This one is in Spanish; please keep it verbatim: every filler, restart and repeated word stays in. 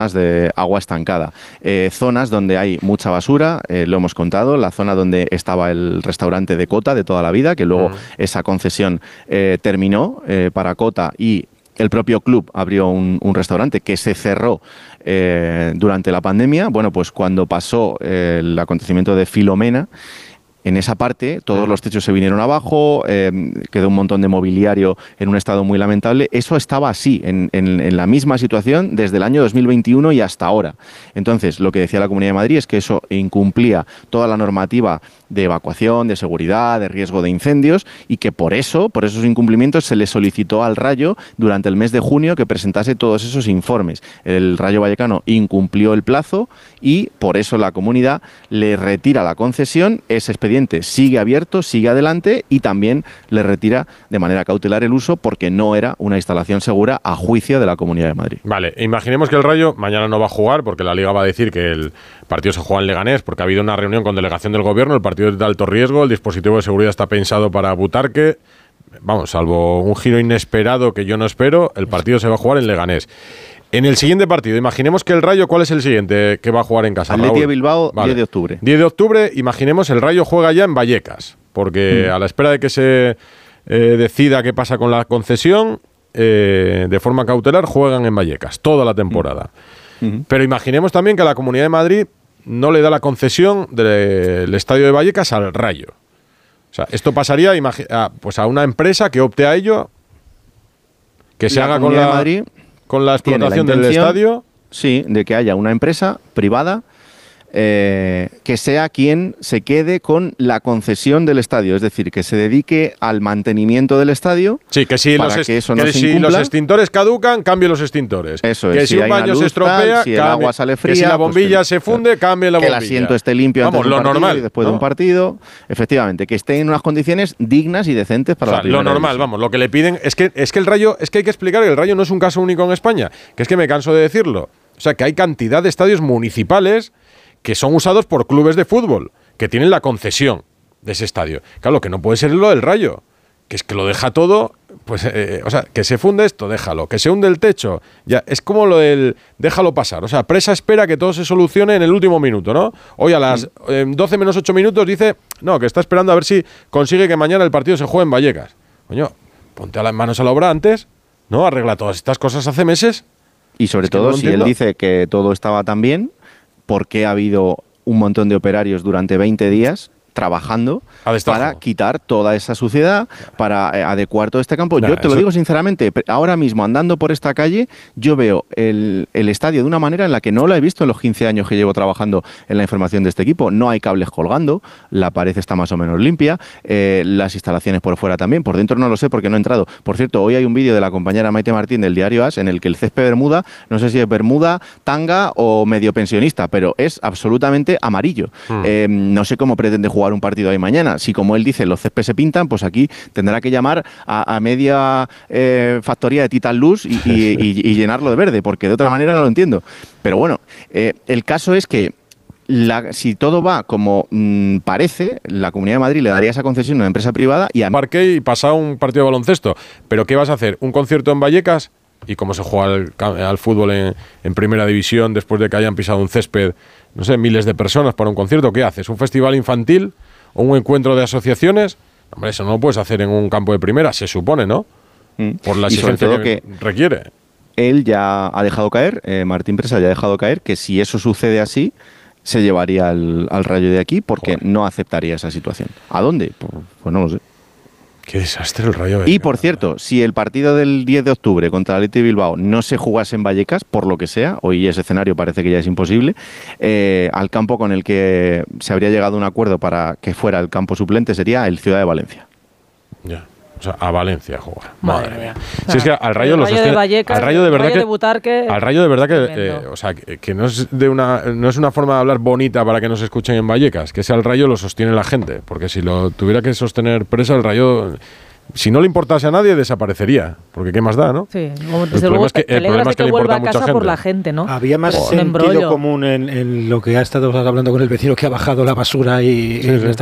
de agua estancada, eh, zonas donde hay mucha basura, eh, lo hemos contado, la zona donde estaba el restaurante de Cota de toda la vida, que luego mm. esa concesión eh, terminó eh, para Cota y el propio club abrió un, un restaurante que se cerró eh, durante la pandemia. Bueno, pues cuando pasó eh, el acontecimiento de Filomena, en esa parte todos los techos se vinieron abajo, eh, quedó un montón de mobiliario en un estado muy lamentable. Eso estaba así, en, en, en la misma situación desde el año dos mil veintiuno y hasta ahora. Entonces, lo que decía la Comunidad de Madrid es que eso incumplía toda la normativa de evacuación, de seguridad, de riesgo de incendios, y que por eso, por esos incumplimientos, se le solicitó al Rayo durante el mes de junio que presentase todos esos informes. El Rayo Vallecano incumplió el plazo y por eso la comunidad le retira la concesión. Ese expediente sigue abierto, sigue adelante, y también le retira de manera cautelar el uso porque no era una instalación segura a juicio de la Comunidad de Madrid. Vale, imaginemos que el Rayo mañana no va a jugar porque la Liga va a decir que el partido se juega en Leganés porque ha habido una reunión con delegación del Gobierno, el partido es de alto riesgo, el dispositivo de seguridad está pensado para Butarque. Vamos, salvo un giro inesperado que yo no espero, el partido se va a jugar en Leganés. En el siguiente partido, imaginemos que el Rayo, ¿cuál es el siguiente que va a jugar en casa? Athletic de Bilbao, vale. diez de octubre. diez de octubre, imaginemos el Rayo juega ya en Vallecas, porque mm. a la espera de que se eh, decida qué pasa con la concesión, eh, de forma cautelar juegan en Vallecas toda la temporada. Mm. Mm-hmm. Pero imaginemos también que la Comunidad de Madrid no le da la concesión del estadio de Vallecas al Rayo. O sea, esto pasaría a, pues a una empresa que opte a ello, que se la haga con la, Madrid con la explotación la del estadio. Sí, de que haya una empresa privada eh, que sea quien se quede con la concesión del estadio, es decir, que se dedique al mantenimiento del estadio. Sí, que si, los, est que eso no que si los extintores caducan, cambie los extintores. Eso que es, si, si un baño se estropea, tal, si el agua sale fría, que si la bombilla pues, se funde, cambie la que bombilla. Que el asiento esté limpio Vamos, antes de un lo partido normal, y después ¿no? de un partido. Efectivamente, que esté en unas condiciones dignas y decentes para o sea, la primera lo normal, división. vamos, lo que le piden es que, es que el Rayo, es que hay que explicar que el Rayo no es un caso único en España, que es que me canso de decirlo. O sea, que hay cantidad de estadios municipales que son usados por clubes de fútbol, que tienen la concesión de ese estadio. Claro, lo que no puede ser es lo del Rayo, que es que lo deja todo, pues, eh, o sea, que se funde esto, déjalo, que se hunde el techo, ya, es como lo del déjalo pasar, o sea, Presa espera que todo se solucione en el último minuto, ¿no? Hoy a las eh, doce menos ocho minutos dice, no, que está esperando a ver si consigue que mañana el partido se juegue en Vallecas. Coño, ponte a las manos a la obra antes, ¿no? Arregla todas estas cosas hace meses. Y sobre es que todo, no si él dice que todo estaba tan bien, ¿por qué ha habido un montón de operarios durante veinte días trabajando para quitar toda esa suciedad, para eh, adecuar todo este campo? Nah, yo te lo digo sinceramente, ahora mismo andando por esta calle, yo veo el, el estadio de una manera en la que no lo he visto en los quince años que llevo trabajando en la información de este equipo. No hay cables colgando, la pared está más o menos limpia, eh, las instalaciones por fuera también, por dentro no lo sé porque no he entrado. Por cierto, hoy hay un vídeo de la compañera Maite Martín del diario As en el que el césped Bermuda, no sé si es Bermuda, tanga o medio pensionista, pero es absolutamente amarillo. Hmm. Eh, no sé cómo pretende jugar un partido ahí mañana. Si, como él dice, los céspedes se pintan, pues aquí tendrá que llamar a, a media eh, factoría de Titan Luz y, y, y, y llenarlo de verde, porque de otra manera no lo entiendo. Pero bueno, eh, el caso es que La, si todo va como mmm, parece, la Comunidad de Madrid le daría esa concesión a una empresa privada y a parque y pasa un partido de baloncesto. ¿Pero qué vas a hacer? ¿Un concierto en Vallecas? ¿Y cómo se juega al, al fútbol en, en primera división después de que hayan pisado un césped, no sé, miles de personas para un concierto? ¿Qué haces? ¿Un festival infantil o un encuentro de asociaciones? Hombre, eso no lo puedes hacer en un campo de primera, se supone, ¿no? Mm. Por la exigencia que, que requiere. Él ya ha dejado caer, eh, Martín Presa ya ha dejado caer, que si eso sucede así, se llevaría al, al Rayo de aquí porque Joder. no aceptaría esa situación. ¿A dónde? Pues, pues no lo sé. Qué desastre el Rayo. Y por cierto, si el partido del diez de octubre contra el Athletic de Bilbao no se jugase en Vallecas, por lo que sea, hoy ese escenario parece que ya es imposible, eh, al campo con el que se habría llegado a un acuerdo para que fuera el campo suplente sería el Ciudad de Valencia. Ya. O sea, a Valencia jugar. Madre, Madre mía. Si es que al Rayo los sostiene, de Vallecas, al Rayo de verdad Rayo que de Butarque, al Rayo de verdad que eh, o sea, que, que no es de una no es una forma de hablar bonita para que nos escuchen en Vallecas, que ese al Rayo lo sostiene la gente, porque si lo tuviera que sostener Presa, el Rayo, si no le importase a nadie, desaparecería. Porque qué más da, ¿no? Sí, como desde luego es que, el problema es que, que le importa a mucha gente. Por la gente, ¿no? Había más oh, sentido común en, en lo que ha estado hablando con el vecino que ha bajado la basura y, sí, y sí.